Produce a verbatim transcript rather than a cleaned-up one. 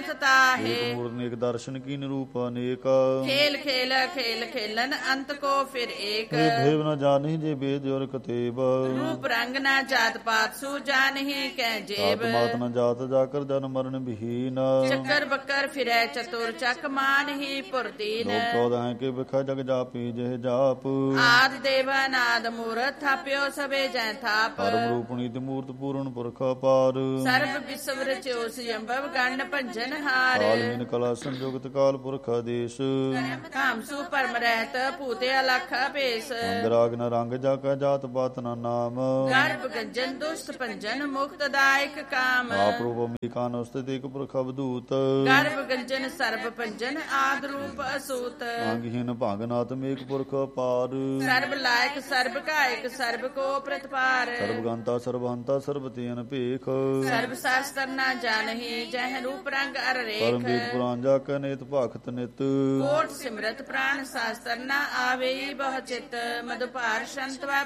मूर्त ताहे। एक मूर्त नेक दर्शन की निरूप अनेक। खेल खेल खेल खेलन अंत को फिर एक। भेव न जाने जे वेद और कतेब। रूप रंग न जात पात सु जानहि कै जेब। मात न जात जाकर जन मरण विहीन। चक्कर बक्कर फिरै चतुर चक मानहि पुरदीन। लोक चौदह के बिख जग जापी जह जाप। आद देव नाद मूरत थाप्यो सबे जय थाप। परम रूपणीत मूर्त पूर्ण पुरख पार। सर्व विश्व रचो संभव गण भंजन हार। कालहीन कला संयुक्त काल पुरख आदेश। काम सु परम रहत पूते अलख पेश। अंगराग न रंग जाका जात पात न नाम। गर्भ गंजन दुष्ट पंजन मुक्त दायक काम। आप रूप अम्बिका स्थित एक पुरख अवधूत। गर्भ गंजन सर्व पंजन आद रूप असूत। अंगहीन भागनाथ मेक पुरख पार। सर्व लायक सर्व कायक सर्व को प्रतिपार। सर्वगंता सर्वहंता सर्वतेन पेख। सर्व शास्त्र न जानहि जह रूप रंग अर रेख। परम वेद पुराण जाका नेत भाखत नित। कोट सिमरत प्राण शास्त्र न आवे बहु चित। मधुपार संत